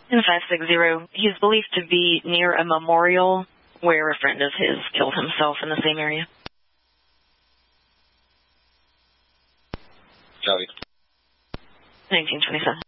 In 560, he is believed to be near a memorial where a friend of his killed himself in the same area. Copy. 1927.